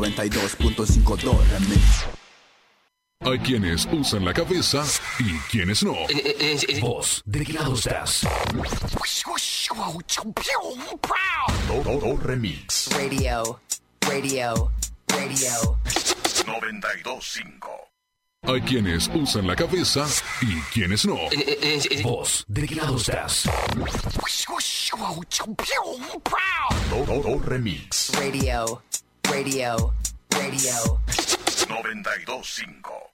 92.5 Remix. Hay quienes usan la cabeza y quienes no. Vos, ¿de qué lado estás? Todo Remix. Radio. 92.5. Hay quienes usan la cabeza y quienes no. Vos, ¿de qué lado estás? Todo Remix. Radio. 92.5.